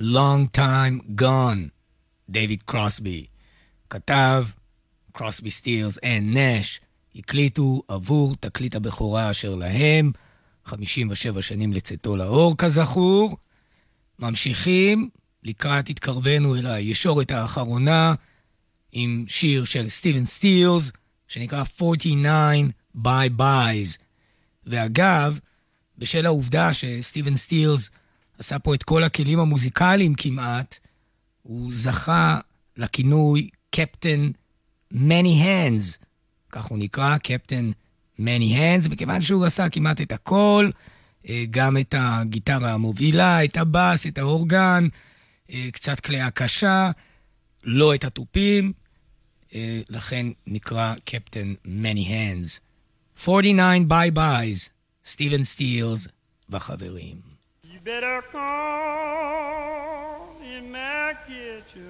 Long Time Gone, דייוויד קרוסבי. כתב, קרוסבי סטילס ונש הקליטו עבור תקליט הבכורה אשר להם, 57 שנים לצאתו לאור כזכור. ממשיכים לקראת התקרבנו אל הישורת האחרונה עם שיר של סטיבן סטילס שנקרא 49 Bye Byes. ואגב, בשל העובדה שסטיבן סטילס עשה פה את כל הכלים המוזיקליים כמעט, הוא זכה לכינוי קפטן מני הנדס, כך הוא נקרא, קפטן מני הנדס, מכיוון שהוא עשה כמעט את הכל, גם את הגיטרה המובילה, את הבאס, את האורגן, קצת כלי הקשה, לא את הטופים, לכן נקרא קפטן מני הנדס. 49 Bye Byes, סטיבן סטילס וחברים. You better call